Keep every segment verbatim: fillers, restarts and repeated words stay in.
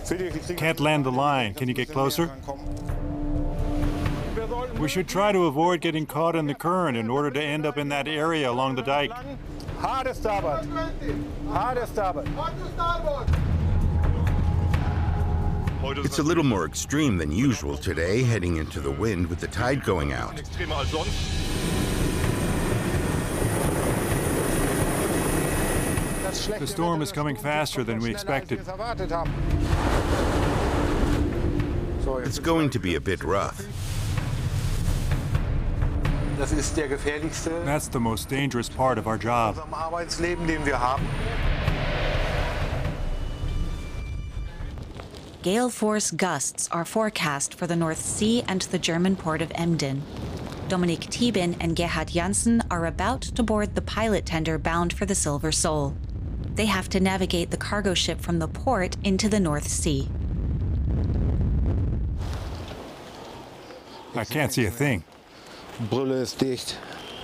Can't land the line. Can you get closer? We should try to avoid getting caught in the current in order to end up in that area along the dike. Hard starboard. Hard starboard. It's a little more extreme than usual today, heading into the wind with the tide going out. The storm is coming faster than we expected. It's going to be a bit rough. That's the most dangerous part of our job. Gale force gusts are forecast for the North Sea and the German port of Emden. Dominic Thieben and Gerhard Janssen are about to board the pilot tender bound for the Silver Soul. They have to navigate the cargo ship from the port into the North Sea. I can't see a thing. The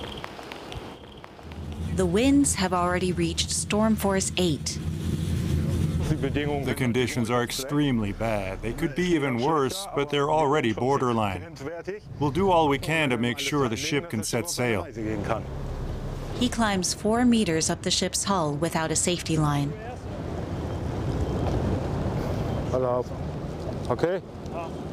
winds have already reached storm force eight. The conditions are extremely bad. They could be even worse, but they're already borderline. We'll do all we can to make sure the ship can set sail. He climbs four meters up the ship's hull without a safety line. Hello. Okay.